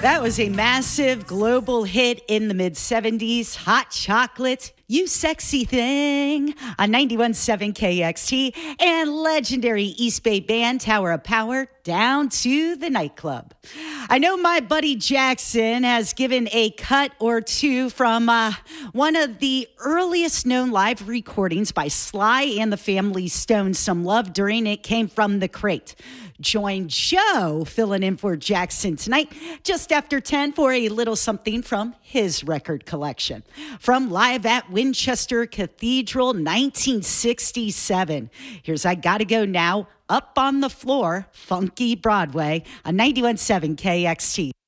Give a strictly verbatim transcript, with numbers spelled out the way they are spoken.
That was a massive global hit in the mid seventies. Hot Chocolate, You Sexy Thing on ninety-one point seven K X T, and legendary East Bay band Tower of Power, Down to the Nightclub. I know my buddy Jackson has given a cut or two from uh, one of the earliest known live recordings by Sly and the Family Stone. Some love during it came from The Crate. Join Joe filling in for Jackson tonight just after ten for a little something from his record collection. From Live at Winchester Cathedral, nineteen sixty-seven. Here's I Gotta Go Now, Up on the Floor, Funky Broadway on ninety-one point seven K X T.